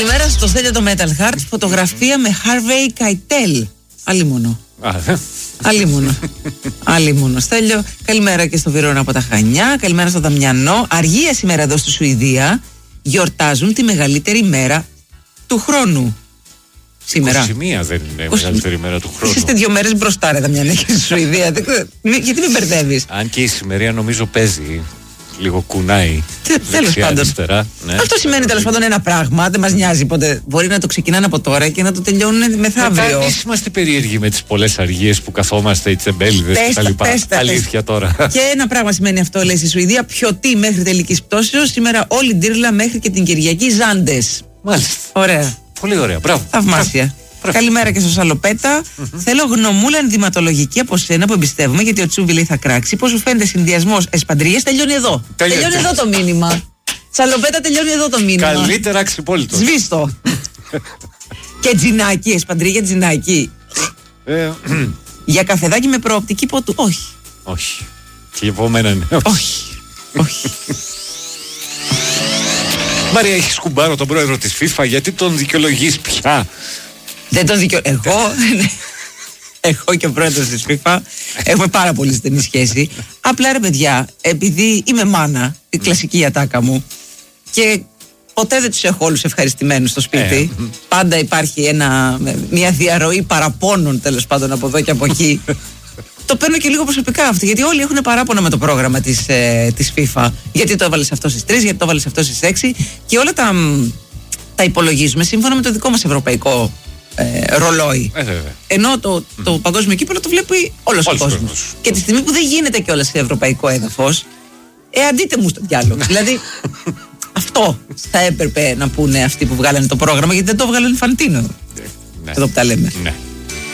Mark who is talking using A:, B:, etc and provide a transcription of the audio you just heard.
A: Καλημέρα στο Στέλιο το Metal Heart. Φωτογραφία με Harvey Keitel. Αλλήμονο. Αλλήμονο. Στέλιο, καλημέρα και στο Βυρόνα από τα Χανιά. Καλημέρα στο Δαμιανό. Αργία σήμερα εδώ στη Σουηδία. Γιορτάζουν τη μεγαλύτερη μέρα του χρόνου. Σήμερα.
B: 21 δεν είναι η μεγαλύτερη μέρα του χρόνου.
A: Είστε 2 μέρες μπροστά, ρε Δαμιανέ, και στη Σουηδία. Γιατί με μπερδεύεις?
B: Αν και η σημερία νομίζω παίζει. Λίγο κουνάει.
A: Τέλος πάντων.
B: Ναι.
A: Αυτό σημαίνει τέλος πάντων ένα πράγμα. Δεν μας νοιάζει πότε. Μπορεί να το ξεκινάνε από τώρα και να το τελειώνουν μεθαύριο.
B: Εμείς είμαστε περίεργοι με τις πολλές αργίες που καθόμαστε, οι τσεμπέλιδες κτλ. Αλήθεια τώρα.
A: Και ένα πράγμα σημαίνει αυτό, λέει στη Σουηδία. Πιωτή μέχρι τελικής πτώσεως. Σήμερα όλη ντύρλα μέχρι και την Κυριακή Ζάντες.
B: Μάλιστα.
A: Ωραία.
B: Πολύ ωραία. Μπράβο.
A: Θαυμάσια. Καλημέρα και στο Σαλοπέτα. Θέλω γνωμούλα ενδυματολογική από σένα που εμπιστεύομαι, γιατί ο Τσούβι λέει θα κράξει. Πώς σου φαίνεται συνδυασμός εσπαντρίες? Τελειώνει εδώ. Τελειώνει εδώ το μήνυμα. Σαλοπέτα, τελειώνει εδώ το μήνυμα.
B: Καλύτερα ξυπόλυτο.
A: Σβήστο. Και τζινάκι, εσπαντρία τζινάκι. Για καφεδάκι με προοπτική ποτού? Όχι.
B: Όχι. Και για μένα είναι.
A: Όχι. Όχι.
B: Μαρία, έχει σκουμπάρο τον πρόεδρο της FIFA, γιατί τον δικαιολογείς πια?
A: Δεν τον δικαιολογεί. Εγώ και ο πρόεδρος της FIFA έχουμε πάρα πολύ στενή σχέση. Απλά, ρε παιδιά, επειδή είμαι μάνα, η κλασική ατάκα μου, και ποτέ δεν τους έχω όλους ευχαριστημένους στο σπίτι. Πάντα υπάρχει μια διαρροή παραπώνων, τέλος πάντων, από εδώ και από εκεί. Το παίρνω και λίγο προσωπικά αυτό, γιατί όλοι έχουν παράπονα με το πρόγραμμα της FIFA. Γιατί το έβαλες αυτό στις 3, γιατί το έβαλες αυτό στις 6, και όλα τα υπολογίζουμε σύμφωνα με το δικό μας ευρωπαϊκό ρολόι. Ενώ το παγκόσμιο κύπελλο το βλέπει όλος ο κόσμος. Και τη στιγμή που δεν γίνεται κιόλας σε ευρωπαϊκό έδαφος, αντίτε μου στο διάλογο. Δηλαδή, αυτό θα έπρεπε να πούνε αυτοί που βγάλανε το πρόγραμμα, γιατί δεν το βγάλανε Φαντίνο. Εδώ που τα λέμε.